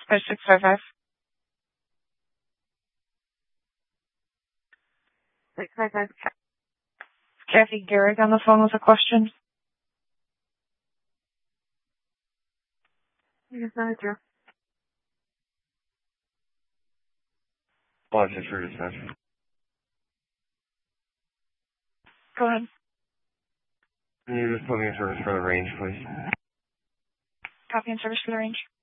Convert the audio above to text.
5655. 655. Kathy Garrick on the phone with a question. You can send it through. Watch it for dispatch. Go ahead. Can you just put me in service for the range, please? Copy and service for the range.